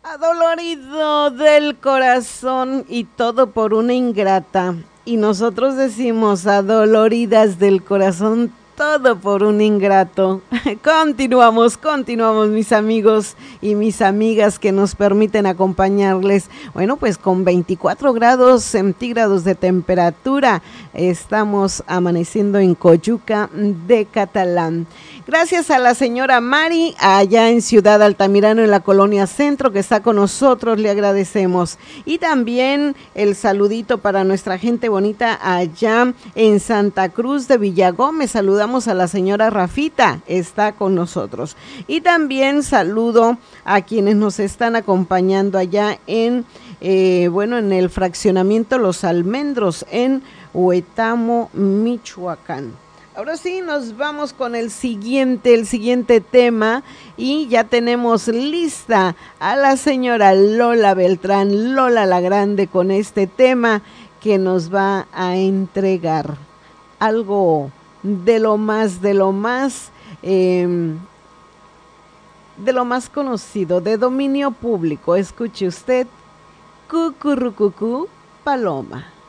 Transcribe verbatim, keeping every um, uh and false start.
Adolorido del corazón y todo por una ingrata. Y nosotros decimos adoloridas del corazón, todo por un ingrato. Continuamos, continuamos mis amigos y mis amigas que nos permiten acompañarles. Bueno, pues con veinticuatro grados centígrados de temperatura estamos amaneciendo en Coyuca de Catalán. Gracias a la señora Mari, allá en Ciudad Altamirano, en la Colonia Centro, que está con nosotros, le agradecemos. Y también el saludito para nuestra gente bonita allá en Santa Cruz de Villagómez. Saludamos a la señora Rafita, está con nosotros. Y también saludo a quienes nos están acompañando allá en, eh, bueno, en el fraccionamiento Los Almendros, en Huetamo, Michoacán. Ahora sí, nos vamos con el siguiente, el siguiente tema y ya tenemos lista a la señora Lola Beltrán, Lola la Grande, con este tema que nos va a entregar algo de lo más, de lo más, eh, de lo más conocido, de dominio público. Escuche usted, Cucurrucucú Paloma.